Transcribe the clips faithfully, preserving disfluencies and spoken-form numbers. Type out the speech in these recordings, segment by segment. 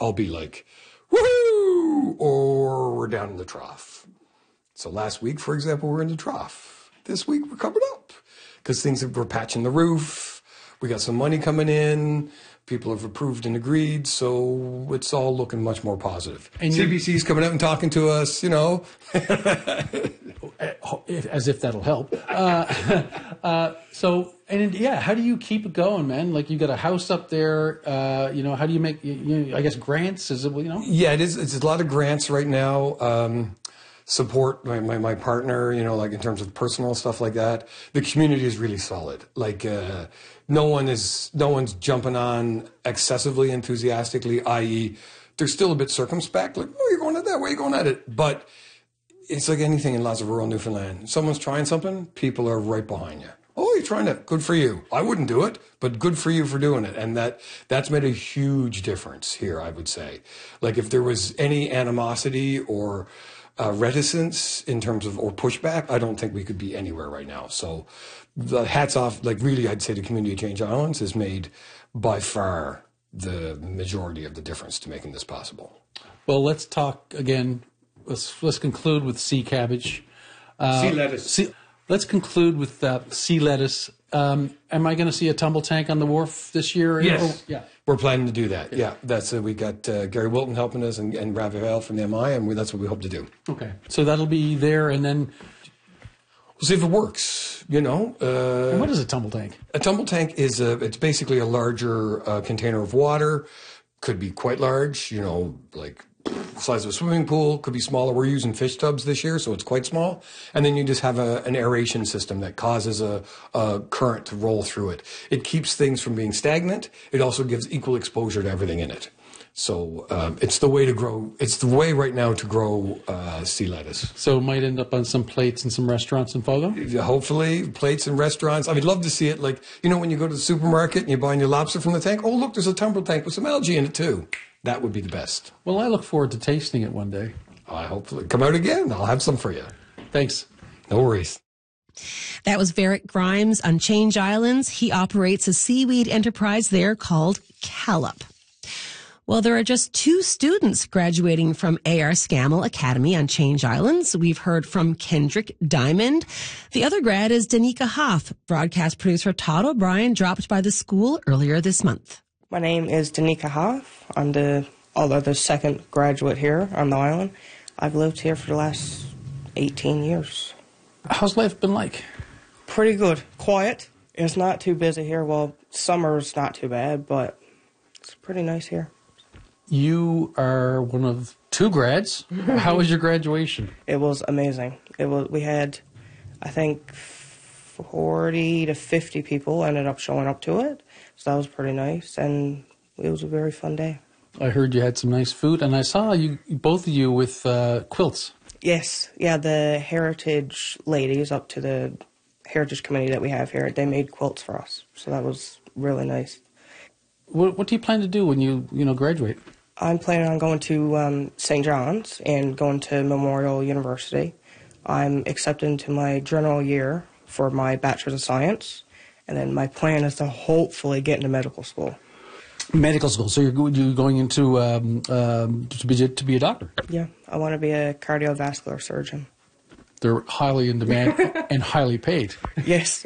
I'll be like, woohoo, or we're down in the trough. So last week, for example, we're in the trough. This week, we're coming up because things have, we're patching the roof. We got some money coming in. People have approved and agreed, so it's all looking much more positive. And C B C's coming out and talking to us, you know. As if that'll help. Uh, uh, so, and yeah, how do you keep it going, man? Like, you got a house up there, uh, you know, how do you make, you, you, I guess, grants? Is it, you know? Yeah, it is. It's a lot of grants right now. Um, support my, my, my partner, you know, like in terms of personal stuff like that. The community is really solid. Like, uh, no one is, no one's jumping on excessively enthusiastically, that is they're still a bit circumspect. Like, oh, you're going at that, where are you going at it? But it's like anything in lots of rural Newfoundland. Someone's trying something, people are right behind you. Oh, you're trying it. Good for you. I wouldn't do it, but good for you for doing it. And that that's made a huge difference here, I would say. Like, if there was any animosity or uh, reticence in terms of, or pushback, I don't think we could be anywhere right now. So the hats off, like really, I'd say the community of Change Islands has made by far the majority of the difference to making this possible. Well, let's talk again. Let's let's conclude with sea cabbage. Uh, sea lettuce. Sea, let's conclude with uh, sea lettuce. Um, am I going to see a tumble tank on the wharf this year? Yes. Oh, yeah. We're planning to do that. Yeah. That's uh, we got uh, Gary Wilton helping us and, and Rafael from the M I, and we, that's what we hope to do. Okay. So that'll be there, and then we'll see if it works. You know. Uh, and what is a tumble tank? A tumble tank is a. It's basically a larger uh, container of water. Could be quite large. You know, like size of a swimming pool, could be smaller. We're using fish tubs this year, so it's quite small. And then you just have a, an aeration system that causes a, a current to roll through it. It keeps things from being stagnant. It also gives equal exposure to everything in it. So um, it's the way to grow. It's the way right now to grow uh, sea lettuce. So it might end up on some plates in some restaurants in Fogo? Hopefully, plates in restaurants. I would love to see it. Like, you know, when you go to the supermarket and you're buying your lobster from the tank, oh, look, there's a tumble tank with some algae in it, too. That would be the best. Well, I look forward to tasting it one day. I hopefully come out again. I'll have some for you. Thanks. No worries. That was Varick Grimes on Change Islands. He operates a seaweed enterprise there called Callup. Well, there are just two students graduating from A R Scammell Academy on Change Islands. We've heard from Kendrick Diamond. The other grad is Danica Hoff. Broadcast producer Todd O'Brien dropped by the school earlier this month. My name is Danica Hoff. I'm the, although the second graduate here on the island. I've lived here for the last eighteen years. How's life been like? Pretty good. Quiet. It's not too busy here. Well, summer's not too bad, but it's pretty nice here. You are one of two grads. How was your graduation? It was amazing. It was. We had, I think, forty to fifty people ended up showing up to it. So that was pretty nice, and it was a very fun day. I heard you had some nice food, and I saw you, both of you, with uh, quilts. Yes, yeah, the Heritage ladies up to the Heritage Committee that we have here, they made quilts for us, so that was really nice. What, what do you plan to do when you, you know, graduate? I'm planning on going to um, Saint John's and going to Memorial University. I'm accepted into my general year for my Bachelor's of Science. And then my plan is to hopefully get into medical school. Medical school. So you're, you're going into um, um, to be to be a doctor. Yeah, I want to be a cardiovascular surgeon. They're highly in demand and highly paid. Yes.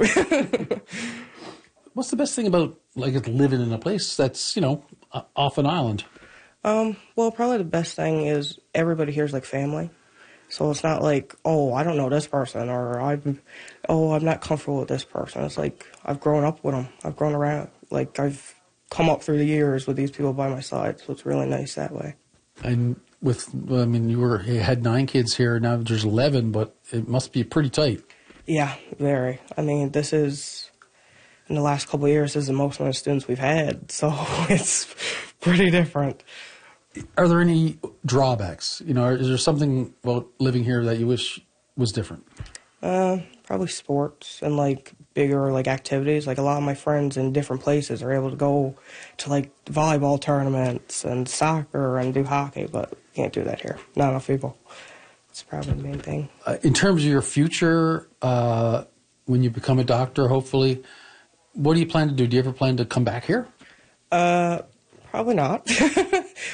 What's the best thing about like living in a place that's, you know, off an island? Um. Well, probably the best thing is everybody here is like family. So it's not like, oh, I don't know this person, or I'm, oh, I'm not comfortable with this person. It's like I've grown up with them. I've grown around. Like I've come up through the years with these people by my side. So it's really nice that way. And with, I mean, you were you had nine kids here. Now there's eleven, but it must be pretty tight. Yeah, very. I mean, this is in the last couple of years. This is the most amount of students we've had, so it's pretty different. Are there any drawbacks? You know, is there something about living here that you wish was different? Uh, probably sports and like bigger like activities. Like a lot of my friends in different places are able to go to like volleyball tournaments and soccer and do hockey, but can't do that here. Not enough people. It's probably the main thing. Uh, in terms of your future, uh, when you become a doctor, hopefully, what do you plan to do? Do you ever plan to come back here? Uh, probably not.